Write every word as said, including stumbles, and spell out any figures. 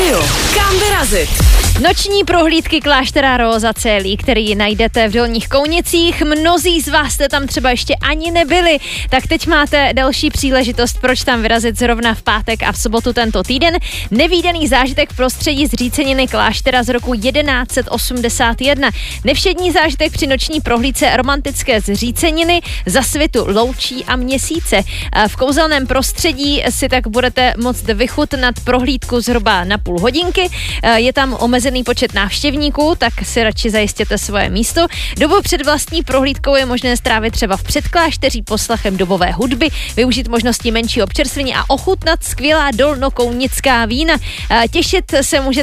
rádiu. Kam vyrazit? Noční prohlídky kláštera Róza Celí, který najdete v Dolních Kounicích. Mnozí z vás jste tam třeba ještě ani nebyli, tak teď máte další příležitost, proč tam vyrazit zrovna v pátek a v sobotu tento týden. Nevídaný zážitek v prostředí zříceniny kláštera z roku jedenáct set osmdesát jedna. Nevšední zážitek při noční prohlídce romantické zříceniny za svitu loučí a měsíce. V kouzelném prostředí si tak budete moct vychutnat prohlídku zhruba na půl hodinky. Je tam omezený počet návštěvníků, tak si radši zajistěte svoje místo. Dobu před vlastní prohlídkou je možné strávit třeba v předklášteří poslechem dobové hudby, využít možnosti menšího občerstvení a ochutnat skvělá dolnokounická vína. Těšit se můžete